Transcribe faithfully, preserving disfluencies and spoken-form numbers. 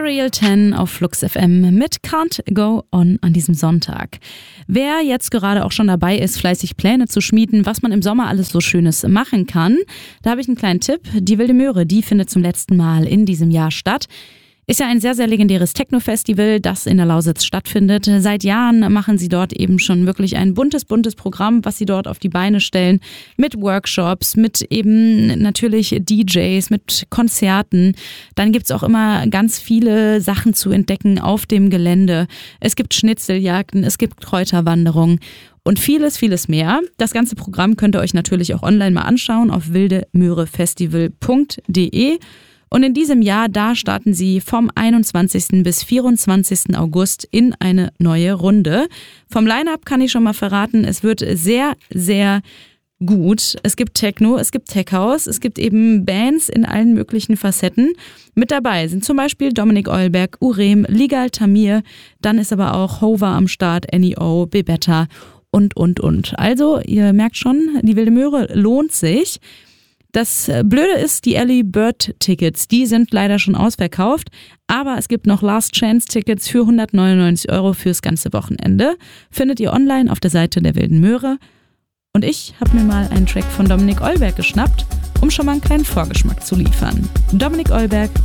Ariel zehn auf Flux F M mit Can't Go On an diesem Sonntag. Wer jetzt gerade auch schon dabei ist, fleißig Pläne zu schmieden, was man im Sommer alles so Schönes machen kann, da habe ich einen kleinen Tipp. Die Wilde Möhre, die findet zum letzten Mal in diesem Jahr statt. Ist ja ein sehr, sehr legendäres Techno-Festival, das in der Lausitz stattfindet. Seit Jahren machen sie dort eben schon wirklich ein buntes, buntes Programm, was sie dort auf die Beine stellen. Mit Workshops, mit eben natürlich D Js, mit Konzerten. Dann gibt's auch immer ganz viele Sachen zu entdecken auf dem Gelände. Es gibt Schnitzeljagden, es gibt Kräuterwanderungen und vieles, vieles mehr. Das ganze Programm könnt ihr euch natürlich auch online mal anschauen auf wilde möhre festival punkt de. Und in diesem Jahr, da starten sie vom einundzwanzigsten bis vierundzwanzigsten August in eine neue Runde. Vom Line-Up kann ich schon mal verraten, es wird sehr, sehr gut. Es gibt Techno, es gibt Tech House, es gibt eben Bands in allen möglichen Facetten. Mit dabei sind zum Beispiel Dominik Eulberg, Urem, Ligal Tamir, dann ist aber auch Hova am Start, N E O, Bebetta und, und, und. Also, ihr merkt schon, die Wilde Möhre lohnt sich. Das Blöde ist, die Early Bird Tickets, die sind leider schon ausverkauft, aber es gibt noch Last Chance Tickets für hundertneunundneunzig Euro fürs ganze Wochenende. Findet ihr online auf der Seite der Wilden Möhre. Und ich habe mir mal einen Track von Dominik Eulberg geschnappt, um schon mal einen kleinen Vorgeschmack zu liefern. Dominik Eulberg